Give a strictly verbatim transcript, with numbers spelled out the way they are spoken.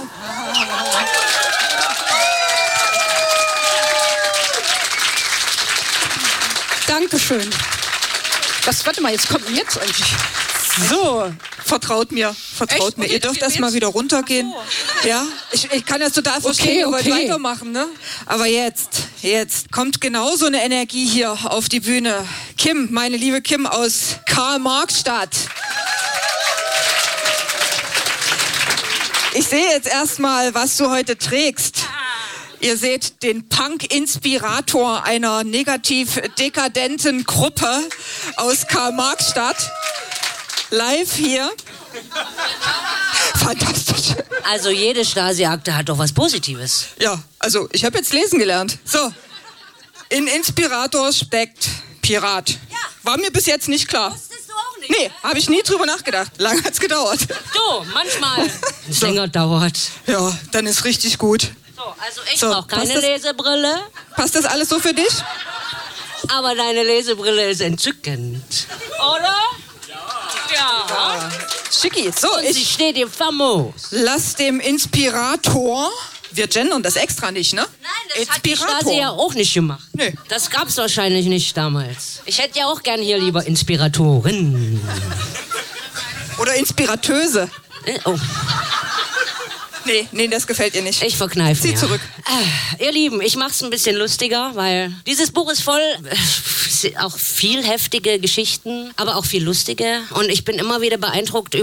Dankeschön. Das, warte mal, jetzt kommt denn jetzt eigentlich? So, vertraut mir, vertraut Echt? mir. Und Ihr dürft jetzt- erst mal wieder runtergehen. So. Ja, ich, ich kann das total verstehen, Okay, ihr wollt okay. weitermachen, ne? Aber jetzt, jetzt kommt genau so eine Energie hier auf die Bühne. Kim, meine liebe Kim aus Karl-Marx-Stadt. Ich sehe jetzt erstmal, was du heute trägst. Ihr seht den Punk-Inspirator einer negativ-dekadenten Gruppe aus Karl-Marx-Stadt. Live hier. Fantastisch. Also jede Stasi-Akte hat doch was Positives. Ja, also ich habe jetzt lesen gelernt. So, in Inspirator steckt Pirat. Ja. War mir bis jetzt nicht klar. Wusstest du auch nicht? Nee, habe ich nie drüber nachgedacht. Lang hat's gedauert. Du, manchmal. Es länger dauert. Ja, dann ist richtig gut. So, also ich So, brauche keine passt das- Lesebrille, Passt das alles so für dich? aber deine Lesebrille ist entzückend. Oder? Ja. Ja. Schicki. So, Und sie ich steht im famos. lass dem Inspirator... Wir gendern das extra nicht, ne? Nein, das hat die Stasi ja auch nicht gemacht. Nee. Das gab's wahrscheinlich nicht damals. Ich hätte ja auch gern hier lieber Inspiratorin. Oder Inspiratöse. Äh, Oh, Nee, nee, das gefällt ihr nicht. ich verkneife Zieh mir. zurück. Äh, ihr Lieben, ich mach's ein bisschen lustiger, weil dieses Buch ist voll, äh, auch viel heftige Geschichten, aber auch viel lustige. Und ich bin immer wieder beeindruckt über